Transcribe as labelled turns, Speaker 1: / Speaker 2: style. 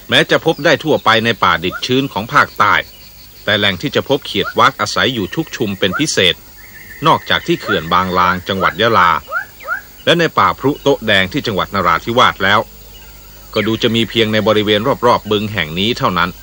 Speaker 1: แม้จะพบได้ทั่วไปในป่าดิบชื้นของภาคใต้แต่แหล่งที่จะพบเขียดวักอาศัยอยู่ชุกชุมเป็นพิเศษนอกจากที่เขื่อนบางลางจังหวัดยะลาและในป่าพรุโต๊ะแดงที่จังหวัดนราธิวาสแล้วก็ดูจะมีเพียงในบริเวณรอบๆบึงแห่งนี้เท่านั้น